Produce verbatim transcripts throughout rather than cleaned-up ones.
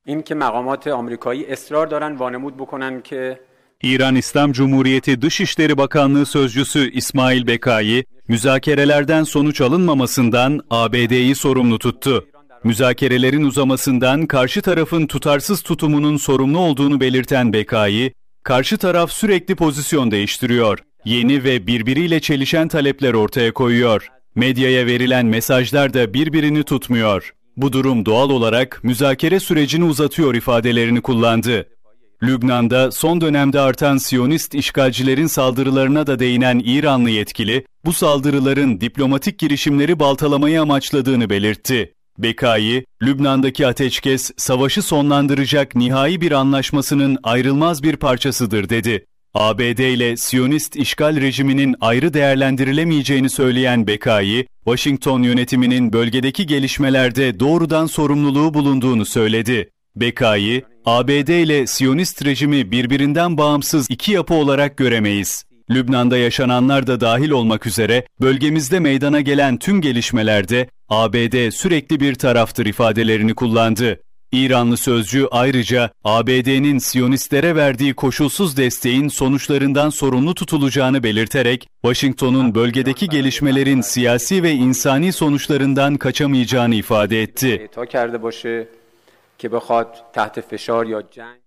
این که مقامات آمریکایی اصرار دارن وانمود بکنن که İran İslam Cumhuriyeti Dışişleri Bakanlığı Sözcüsü İsmail Bekai, müzakerelerden sonuç alınmamasından A B D'yi sorumlu tuttu. Müzakerelerin uzamasından karşı tarafın tutarsız tutumunun sorumlu olduğunu belirten Bekai, karşı taraf sürekli pozisyon değiştiriyor, yeni ve birbiriyle çelişen talepler ortaya koyuyor. Medyaya verilen mesajlar da birbirini tutmuyor. Bu durum doğal olarak müzakere sürecini uzatıyor ifadelerini kullandı. Lübnan'da son dönemde artan Siyonist işgalcilerin saldırılarına da değinen İranlı yetkili, bu saldırıların diplomatik girişimleri baltalamayı amaçladığını belirtti. Bekai, Lübnan'daki ateşkes, savaşı sonlandıracak nihai bir anlaşmasının ayrılmaz bir parçasıdır dedi. A B D ile Siyonist işgal rejiminin ayrı değerlendirilemeyeceğini söyleyen Bekai, Washington yönetiminin bölgedeki gelişmelerde doğrudan sorumluluğu bulunduğunu söyledi. Bekai, A B D ile Siyonist rejimi birbirinden bağımsız iki yapı olarak göremeyiz. Lübnan'da yaşananlar da dahil olmak üzere bölgemizde meydana gelen tüm gelişmelerde A B D sürekli bir taraftır ifadelerini kullandı. İranlı sözcü ayrıca A B D'nin Siyonistlere verdiği koşulsuz desteğin sonuçlarından sorumlu tutulacağını belirterek Washington'un bölgedeki gelişmelerin siyasi ve insani sonuçlarından kaçamayacağını ifade etti. که بخواد تحت فشار یا جنگ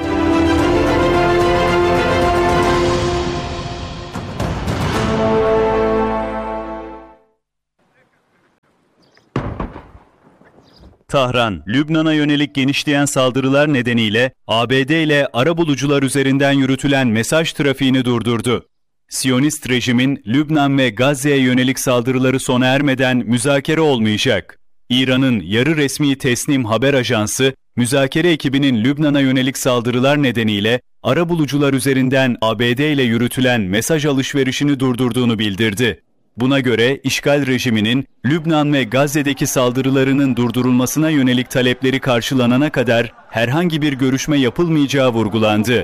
Tahran, Lübnan'a yönelik genişleyen saldırılar nedeniyle A B D ile arabulucular üzerinden yürütülen mesaj trafiğini durdurdu. Siyonist rejimin Lübnan ve Gazze'ye yönelik saldırıları sona ermeden müzakere olmayacak. İran'ın yarı resmi Tesnim haber ajansı, müzakere ekibinin Lübnan'a yönelik saldırılar nedeniyle arabulucular üzerinden A B D ile yürütülen mesaj alışverişini durdurduğunu bildirdi. Buna göre işgal rejiminin Lübnan ve Gazze'deki saldırılarının durdurulmasına yönelik talepleri karşılanana kadar herhangi bir görüşme yapılmayacağı vurgulandı.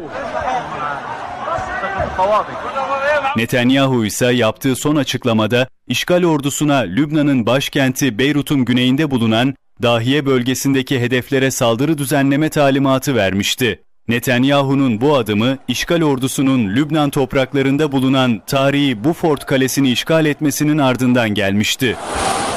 Netanyahu ise yaptığı son açıklamada işgal ordusuna Lübnan'ın başkenti Beyrut'un güneyinde bulunan Dahiye bölgesindeki hedeflere saldırı düzenleme talimatı vermişti. Netanyahu'nun bu adımı işgal ordusunun Lübnan topraklarında bulunan tarihi Beaufort Kalesi'ni işgal etmesinin ardından gelmişti.